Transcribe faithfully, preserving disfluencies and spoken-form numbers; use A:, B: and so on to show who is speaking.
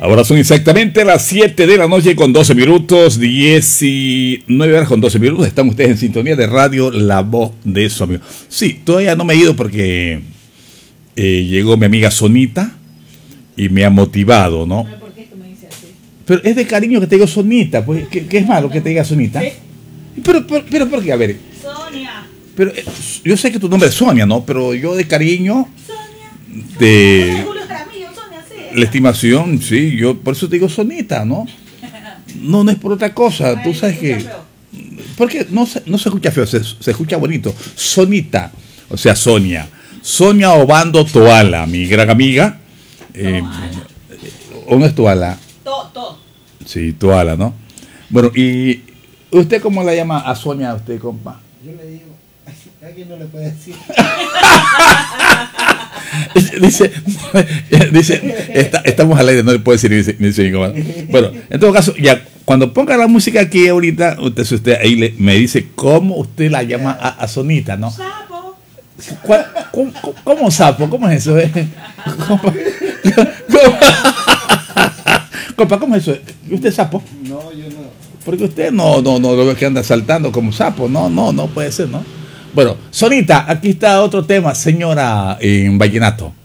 A: Ahora son exactamente las siete de la noche con doce minutos, diecinueve horas con doce minutos. Están ustedes en sintonía de radio La Voz de su amigo. Sí, todavía no me he ido porque eh, llegó mi amiga Sonita y me ha motivado, ¿no?
B: ¿Por qué tú me dices así?
A: Pero es de cariño que te digo Sonita, pues, ¿qué, qué es malo que te diga Sonita?
B: ¿Sí?
A: Pero, pero, pero, ¿por qué? A ver.
B: Sonia.
A: Pero eh, yo sé que tu nombre es Sonia, ¿no? Pero yo de cariño,
B: Sonia.
A: de
B: Sonia, Julio Jaramillo, Sonia, sí.
A: la estimación, sí, yo por eso te digo Sonita, ¿no? No, no es por otra cosa, tú sabes que... Porque no se, no se escucha feo, se, se escucha bonito. Sonita, o sea, Sonia. Sonia Obando Toala, mi gran amiga. Eh, ¿O no es Toala?
B: To, to.
A: Sí, Toala, ¿no? Bueno, y ¿usted cómo la llama a Sonia, usted, compa?
C: Yo le digo, ¿a quién no le puede decir?
A: dice, dice está, estamos al aire, no le puedo decir, dice, dice mi compa. Bueno, en todo caso, ya cuando ponga la música aquí ahorita, usted, usted ahí le, me dice cómo usted la llama a, a Sonita, ¿no?
B: Sapo.
A: ¿Cuál, cómo, cómo, ¿Cómo sapo? ¿Cómo es eso? Eh? Compa, compa, ¿cómo es eso? ¿Usted es sapo?
C: No, yo no.
A: Porque usted no, no, no lo ve que anda saltando como sapo, no, no, no puede ser, ¿no? Bueno, Sonita, aquí está otro tema, señora en vallenato.